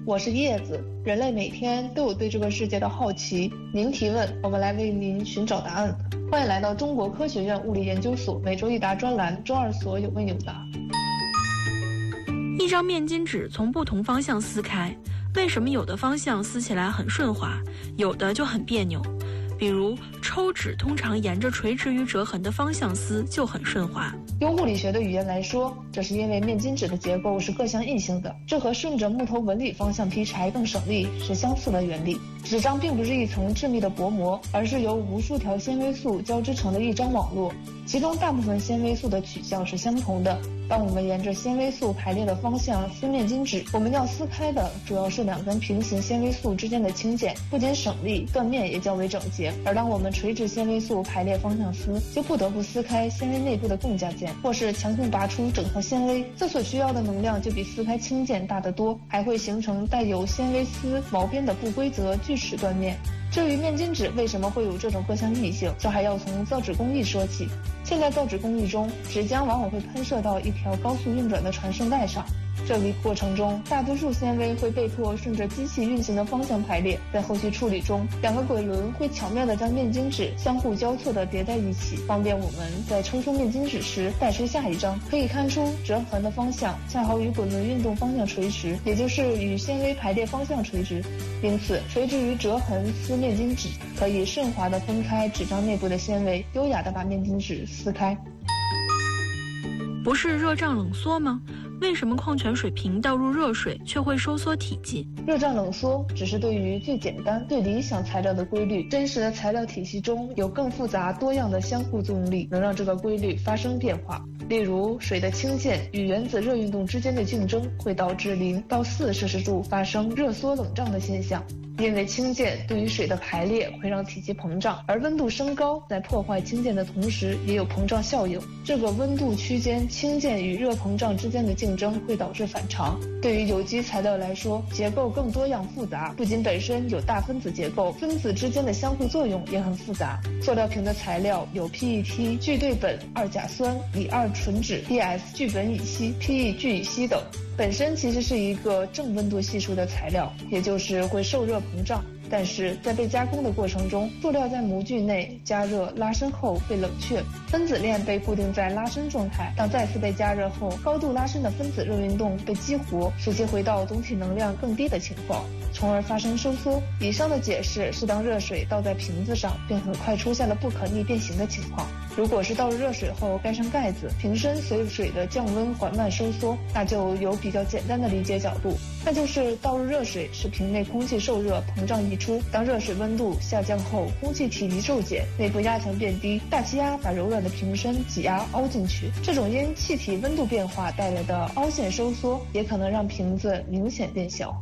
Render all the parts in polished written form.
我是叶子。人类每天都有对这个世界的好奇，您提问，我们来为您寻找答案。欢迎来到中国科学院物理研究所每周一答专栏，周二所有问有答。 一张面巾纸从不同方向撕开，为什么有的方向撕起来很顺滑，有的就很别扭？比如抽纸通常沿着垂直于折痕的方向撕就很顺滑。 用物理学的语言来说，这是因为面巾纸的结构是各项异性的，这和顺着木头纹理方向劈柴更省力是相似的原理。纸张并不是一层致密的薄膜，而是由无数条纤维素交织成的一张网络，其中大部分纤维素的取向是相同的。当我们沿着纤维素排列的方向撕面巾纸，我们要撕开的主要是两根平行纤维素之间的氢键，不仅省力，断面也较为整洁。而当我们垂直纤维素排列方向撕，就不得不撕开纤维内部的共价键，或是强行拔出整条纤维，这所需要的能量就比撕开氢键大得多，还会形成带有纤维丝毛边的不规则锯齿断面。至于面巾纸为什么会有这种各项异性，这还要从造纸工艺说起。现在造纸工艺中，纸浆往往会喷射到一条高速运转的传声带上，这一过程中，大多数纤维会被迫顺着机器运行的方向排列。在后续处理中，两个滚轮会巧妙地将面巾纸相互交错地叠在一起，方便我们在抽出面巾纸时带出下一张。可以看出，折痕的方向恰好与滚轮运动方向垂直，也就是与纤维排列方向垂直。因此，垂直于折痕撕面巾纸，可以顺滑地分开纸张内部的纤维，优雅地把面巾纸撕开。 不是热胀冷缩吗？为什么矿泉水瓶倒入热水却会收缩体积？ 热胀冷缩只是对于最简单、最理想材料的规律，真实的材料体系中有更复杂多样的相互作用力，能让这个规律发生变化。例如，水的氢键与原子热运动之间的竞争会导致0到4摄氏度发生热缩冷胀的现象。因为氢键对于水的排列会让体积膨胀，而温度升高在破坏氢键的同时也有膨胀效应。这个温度区间氢键与热膨胀之间的竞争会导致反常。对于有机材料来说，结构更多样复杂，不仅本身有大分子结构，分子之间的相互作用也很复杂。塑料瓶的材料有 PET 聚对苯二甲酸、乙二醇酯、PS 聚苯乙烯、PE 聚乙烯等。本身其实是一个正温度系数的材料，也就是会受热膨胀，但是在被加工的过程中，塑料在模具内加热拉伸后被冷却，分子链被固定在拉伸状态。当再次被加热后，高度拉伸的分子热运动被激活，使其回到总体能量更低的情况，从而发生收缩。以上的解释是当热水倒在瓶子上，并很快出现了不可逆变形的情况。如果是倒入热水后盖上盖子，瓶身随水的降温缓慢收缩，那就有比较简单的理解角度，那就是倒入热水使瓶内空气受热膨胀溢出。当热水温度下降后，空气体积骤减，内部压强变低，大气压把柔软的瓶身挤压凹进去。这种因气体温度变化带来的凹陷收缩，也可能让瓶子明显变小。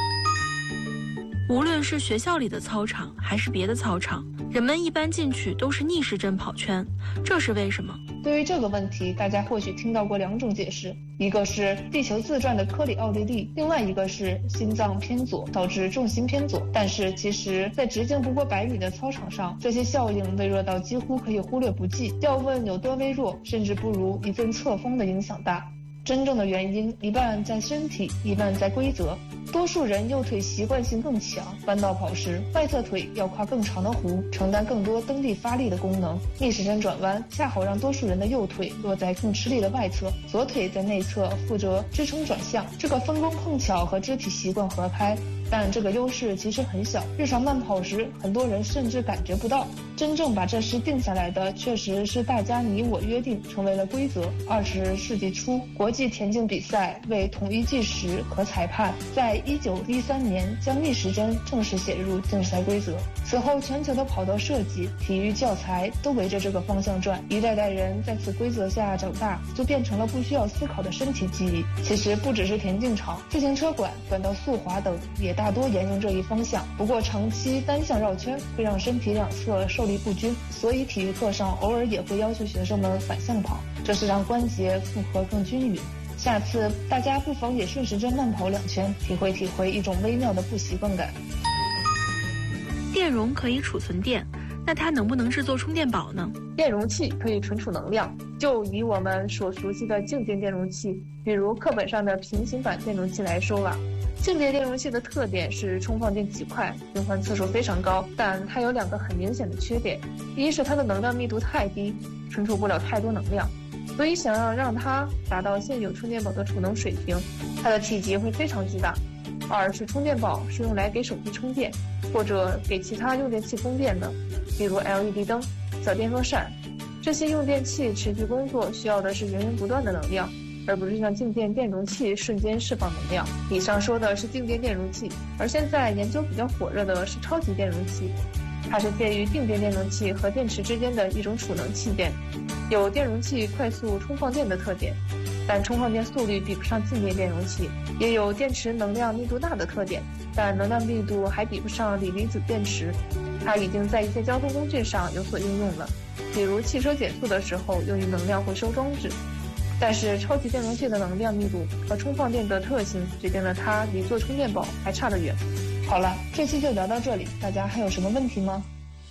无论是学校里的操场还是别的操场，人们一般进去都是逆时针跑圈，这是为什么？ 对于这个问题，大家或许听到过两种解释，一个是地球自转的科里奥地利，另外一个是心脏偏左导致重心偏左。但是其实在直径不过100米的操场上，这些效应微弱到几乎可以忽略不计。要问有多微弱，甚至不如一阵侧风的影响大。真正的原因一半在身体，一半在规则。多数人右腿习惯性更强，弯道跑时外侧腿要跨更长的弧，承担更多蹬地发力的功能。逆时针转弯恰好让多数人的右腿落在更吃力的外侧，左腿在内侧负责支撑转向。这个分工碰巧和肢体习惯合开，但这个优势其实很小，日常慢跑时很多人甚至感觉不到。真正把这事定下来的确实是大家你我约定，成为了规则。20世纪初，国际田径比赛为统一计时和裁判，在1913年将逆时针正式写入竞赛规则。此后全球的跑道设计、体育教材都围着这个方向转，一代代人在此规则下长大，就变成了不需要思考的身体记忆。其实不只是田径场，自行车馆、短道速滑等也大多沿用这一方向。不过长期单向绕圈会让身体两侧受力不均，所以体育课上偶尔也会要求学生们反向跑，这是让关节负荷更均匀。下次大家不妨也顺时针慢跑2圈，体会一种微妙的不习惯感。 电容可以储存电，那它能不能制作充电宝呢？ 电容器可以存储能量，就以我们所熟悉的静电电容器，比如课本上的平行版电容器来说吧， 静电电容器的特点是充放电极快，更换次数非常高，但它有2个很明显的缺点：一是它的能量密度太低，存储不了太多能量，所以想要让它达到现有充电宝的储能水平，它的体积会非常巨大；二是充电宝是用来给手机充电，或者给其他用电器供电的，比如 LED 灯、小电风扇。这些用电器持续工作需要的是源源不断的能量，而不是像静电电容器瞬间释放能量。以上说的是静电电容器，而现在研究比较火热的是超级电容器，它是介于静电电容器和电池之间的一种储能器件，有电容器快速充放电的特点，但充放电速率比不上静电电容器，也有电池能量密度大的特点，但能量密度还比不上锂离子电池。它已经在一些交通工具上有所应用了，比如汽车减速的时候用于能量回收装置。但是超级电容器的能量密度和充放电的特性决定了它离做充电宝还差得远。好了，这期就聊到这里，大家还有什么问题吗？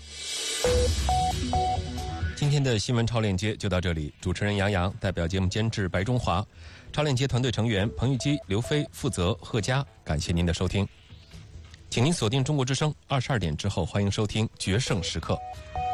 今天的新闻超链接就到这里，主持人杨洋，代表节目监制白中华，超链接团队成员彭玉基、刘飞、负责、贺佳，感谢您的收听。请您锁定中国之声，22点之后欢迎收听《决胜时刻》。